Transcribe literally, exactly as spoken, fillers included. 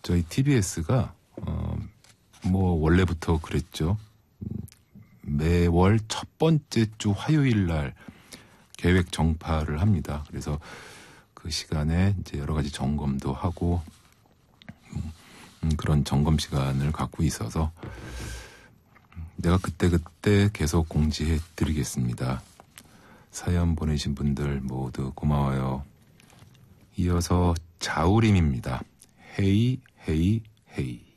저희 티비에스가 어, 뭐 원래부터 그랬죠. 매월 첫 번째 주 화요일 날 계획 정파를 합니다. 그래서 그 시간에 이제 여러 가지 점검도 하고 음, 그런 점검 시간을 갖고 있어서 내가 그때그때 계속 공지해 드리겠습니다. 사연 보내신 분들 모두 고마워요. 이어서 자우림입니다. 헤이 헤이 헤이.